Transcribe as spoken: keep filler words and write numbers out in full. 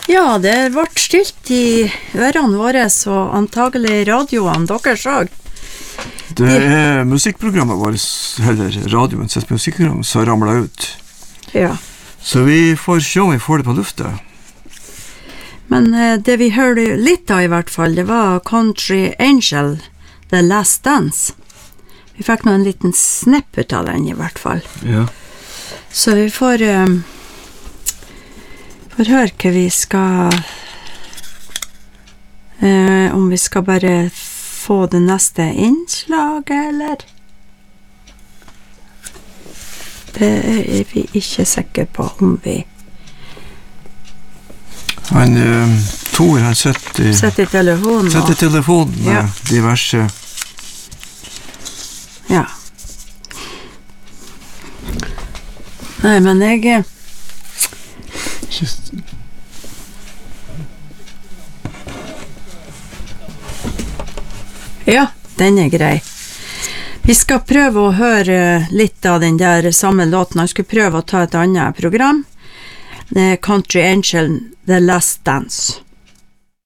Ja, det ble stilt i ørene våre, så antagelig radioene deres også. Det er musikkprogrammet vårt, eller radioens musikkprogram, som ramler ut. Ja. Så vi får se om vi får det på lufta. Men eh, det vi hørte litt av i hvert fall, det var Country Angel, The Last Dance. Vi fikk nå en liten snepp ut av den i hvert fall. Ja. Så vi får, um, får høre hva vi skal, uh, om vi skal bare få det neste innslaget, eller? Det er vi ikke sikre på om vi... Han, uh, Tor, han setter i, Sett i telefonen. setter telefonen med Ja. diverse... Ja. Nei, men jeg... Just... Ja, den er grei. Vi skal prøve å høre litt av den der samme låten. Han skulle prøve å ta et annet program. Country Angel, The Last Dance.